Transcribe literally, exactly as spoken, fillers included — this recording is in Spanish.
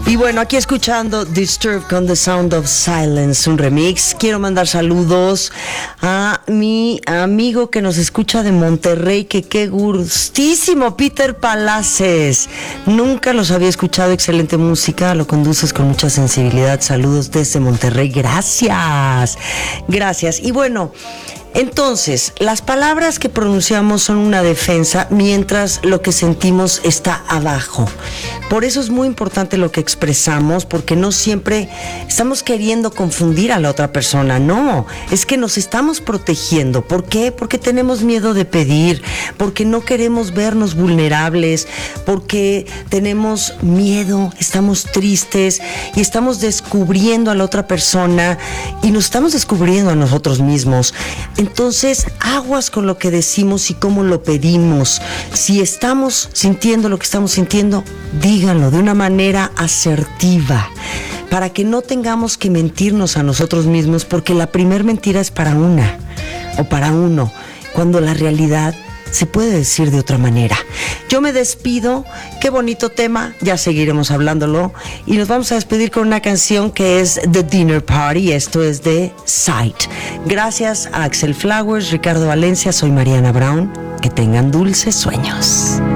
Y bueno, aquí escuchando Disturbed con The Sound of Silence, un remix. Quiero mandar saludos a mi amigo que nos escucha de Monterrey, que qué gustísimo, Peter Palaces. Nunca los había escuchado, excelente música, lo conduces con mucha sensibilidad. Saludos desde Monterrey, gracias. Gracias. Y bueno, entonces, las palabras que pronunciamos son una defensa mientras lo que sentimos está abajo. Por eso es muy importante lo que expresamos, porque no siempre estamos queriendo confundir a la otra persona. No, es que nos estamos protegiendo. ¿Por qué? Porque tenemos miedo de pedir, porque no queremos vernos vulnerables, porque tenemos miedo, estamos tristes y estamos descubriendo a la otra persona y nos estamos descubriendo a nosotros mismos. Entonces, aguas con lo que decimos y cómo lo pedimos. Si estamos sintiendo lo que estamos sintiendo, díganlo de una manera asertiva, para que no tengamos que mentirnos a nosotros mismos, porque la primer mentira es para una o para uno, cuando la realidad se puede decir de otra manera. Yo me despido, qué bonito tema, ya seguiremos hablándolo, y nos vamos a despedir con una canción que es The Dinner Party. Esto es de Sight. Gracias a Axel Flowers, Ricardo Valencia, soy Mariana Brown, que tengan dulces sueños.